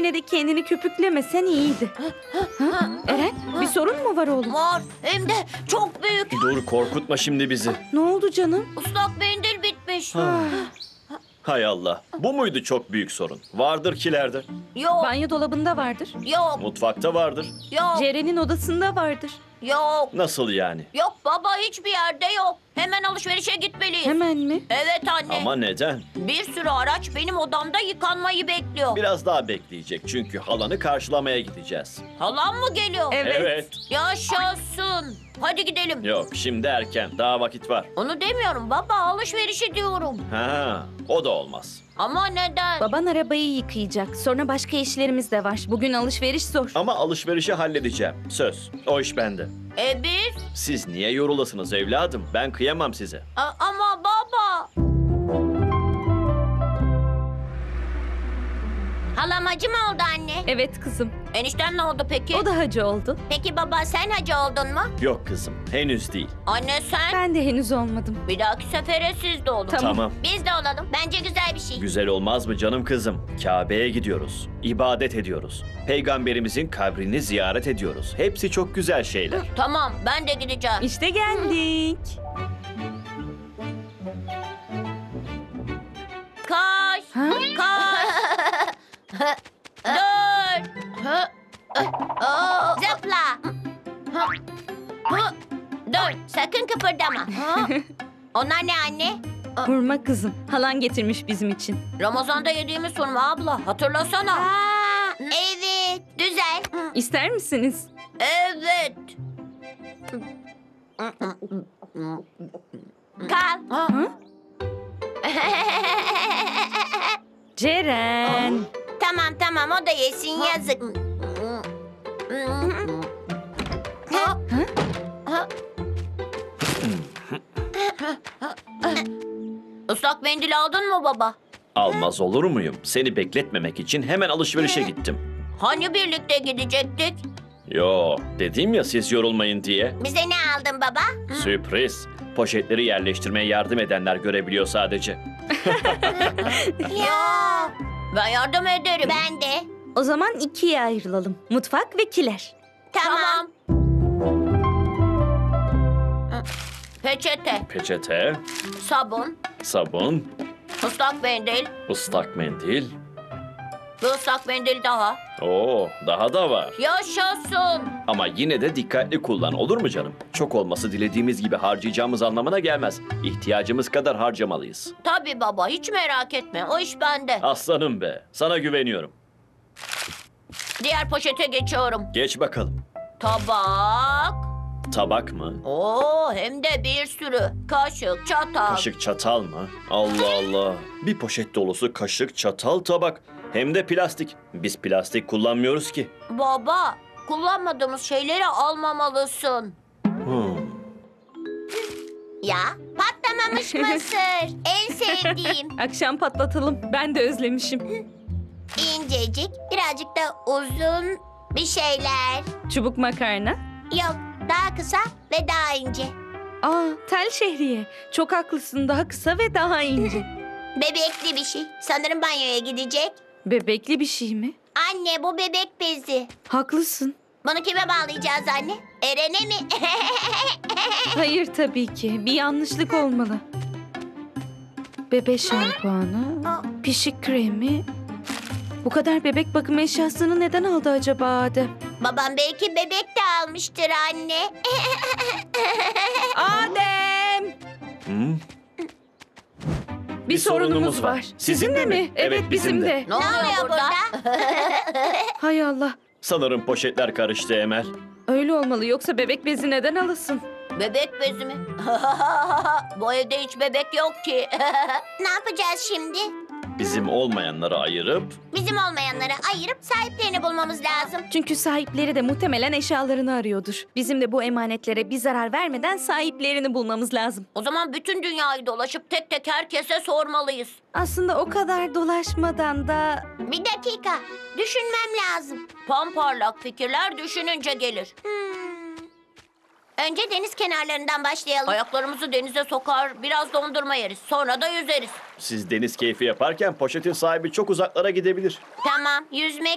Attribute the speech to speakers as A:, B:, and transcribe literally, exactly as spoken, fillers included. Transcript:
A: Yine de kendini köpüklemesen iyiydi. Ha? Eren, bir sorun mu var oğlum?
B: Var. Hem de çok büyük.
C: Dur korkutma şimdi bizi.
A: Ne oldu canım?
B: Islak mendil bitmiş.
C: Hay Allah. Bu muydu çok büyük sorun? Vardır kilerde.
B: Yok.
A: Banyo dolabında vardır.
B: Yok.
C: Mutfakta vardır.
B: Yok.
A: Ceren'in odasında vardır.
B: Yok.
C: Nasıl yani?
B: Yok baba, hiçbir yerde yok. Hemen alışverişe gitmeliyiz.
A: Hemen mi?
B: Evet anne.
C: Ama neden?
B: Bir sürü araç benim odamda yıkanmayı bekliyor.
C: Biraz daha bekleyecek çünkü halanı karşılamaya gideceğiz.
B: Halam mı geliyor?
A: Evet.
C: Evet.
B: Yaşasın. Hadi gidelim.
C: Yok şimdi erken. Daha vakit var.
B: Onu demiyorum baba, alışverişi diyorum.
C: Ha, o da olmaz.
B: Ama neden?
A: Baban arabayı yıkayacak. Sonra başka işlerimiz de var. Bugün alışveriş zor.
C: Ama alışverişi halledeceğim. Söz. O iş bende.
B: E biz?
C: Siz niye yorulasınız evladım? Ben kıyamam size.
B: A- ama baba. Halam hacı mı oldu anne?
A: Evet kızım.
B: Eniştem ne oldu peki?
A: O da hacı oldu.
B: Peki baba, sen hacı oldun mu?
C: Yok kızım. Henüz değil.
B: Anne sen?
A: Ben de henüz olmadım.
B: Bir dahaki sefere siz de olun.
A: Tamam.
C: Tamam.
B: Biz de olalım. Bence güzel bir şey.
C: Güzel olmaz mı canım kızım? Kabe'ye gidiyoruz. İbadet ediyoruz. Peygamberimizin kabrini ziyaret ediyoruz. Hepsi çok güzel şeyler.
B: Tamam, ben de gideceğim.
A: İşte geldik.
B: Kaç.
A: Ha?
B: Kaç. Dur. Zıpla. Dur, sakın kıpırdama. Onlar ne anne?
A: Hurma kızım. Halan getirmiş bizim için.
B: Ramazan'da yediğimiz hurma abla, hatırlasana. Aa, evet, güzel.
A: İster misiniz?
B: Evet. Kal.
A: Ha? Ceren.
B: Tamam tamam, o da yesin, yazık. Islak mendil aldın mı baba?
C: Almaz olur muyum? Seni bekletmemek için hemen alışverişe gittim.
B: Hani birlikte gidecektik?
C: Yo, dedim ya siz yorulmayın diye.
B: Bize ne aldın baba?
C: Sürpriz. Poşetleri yerleştirmeye yardım edenler görebiliyor sadece.
B: Ya. Ben yardım ederim. Ben de.
A: O zaman ikiye ayrılalım. Mutfak ve kiler.
B: Tamam. Peçete,
C: Peçete,
B: sabun,
C: sabun,
B: ıslak mendil,
C: ıslak mendil.
B: bir ıslak mendil daha.
C: Oo, daha da var.
B: Yaşasın.
C: Ama yine de dikkatli kullan, olur mu canım? Çok olması dilediğimiz gibi harcayacağımız anlamına gelmez. İhtiyacımız kadar harcamalıyız.
B: Tabii baba, hiç merak etme. O iş bende.
C: Aslanım be, sana güveniyorum.
B: Diğer poşete geçiyorum.
C: Geç bakalım.
B: Tabak.
C: Tabak mı?
B: Oo, hem de bir sürü. Kaşık, çatal.
C: Kaşık, çatal mı? Allah Allah. Bir poşet dolusu kaşık, çatal, tabak. Hem de plastik. Biz plastik kullanmıyoruz ki.
B: Baba, kullanmadığımız şeyleri almamalısın.
C: Hmm.
B: Ya, patlamamış mısır. En sevdiğim.
A: Akşam patlatalım. Ben de özlemişim.
B: İncecik, birazcık da uzun bir şeyler.
A: Çubuk makarna.
B: Yok, daha kısa ve daha ince.
A: Aa, tel şehriye. Çok haklısın. Daha kısa ve daha ince.
B: Bebekli bir şey. Sanırım banyoya gidecek.
A: Bebekli bir şey mi?
B: Anne, bu bebek bezi.
A: Haklısın.
B: Bunu kime bağlayacağız anne? Eren'e mi?
A: Hayır tabii ki. Bir yanlışlık olmalı. Bebe şampuanı, pişik kremi. Bu kadar bebek bakım eşyasını neden aldı acaba Adem?
B: Babam belki bebek de almıştır anne.
A: Adem!
C: Hmm.
A: Bir, sorunumuz var.
C: Sizin de mi?
A: Evet, bizim de.
B: Ne oluyor burada?
A: Hay Allah.
C: Sanırım poşetler karıştı Emel.
A: Öyle olmalı. Yoksa bebek bezi neden alasın?
B: Bebek bezi mi? Bu evde hiç bebek yok ki. Ne yapacağız şimdi?
C: Bizim olmayanları ayırıp
B: Bizim olmayanları ayırıp sahiplerini bulmamız lazım.
A: Çünkü sahipleri de muhtemelen eşyalarını arıyordur. Bizim de bu emanetlere bir zarar vermeden sahiplerini bulmamız lazım.
B: O zaman bütün dünyayı dolaşıp tek tek herkese sormalıyız.
A: Aslında o kadar dolaşmadan da...
B: Bir dakika, düşünmem lazım. Pamparlak fikirler düşününce gelir. Hmm. Önce deniz kenarlarından başlayalım. Ayaklarımızı denize sokar, biraz dondurma yeriz. Sonra da yüzeriz.
C: siz deniz keyfi yaparken poşetin sahibi çok uzaklara gidebilir.
B: Tamam, yüzmek